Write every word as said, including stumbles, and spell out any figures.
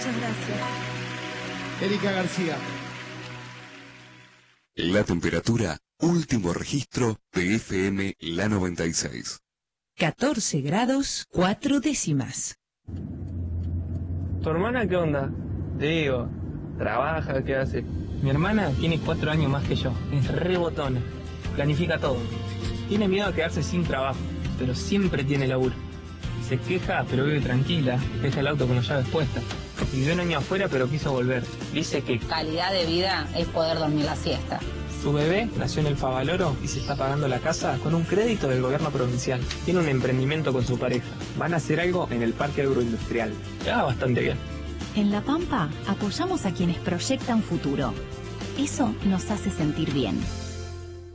Muchas gracias. Erika García. La temperatura, último registro de F M La noventa y seis. catorce grados, cuatro décimas. ¿Tu hermana qué onda? Te digo, ¿trabaja? ¿Qué hace? Mi hermana tiene cuatro años más que yo, es re botona, planifica todo. Tiene miedo a quedarse sin trabajo, pero siempre tiene laburo. Se queja, pero vive tranquila, deja el auto con las llaves puestas. Vivió un año afuera, pero quiso volver. Dice que calidad de vida es poder dormir la siesta. Su bebé nació en el Favaloro y se está pagando la casa con un crédito del gobierno provincial. Tiene un emprendimiento con su pareja. Van a hacer algo en el parque agroindustrial. Le va bastante bien. En La Pampa apoyamos a quienes proyectan futuro. Eso nos hace sentir bien.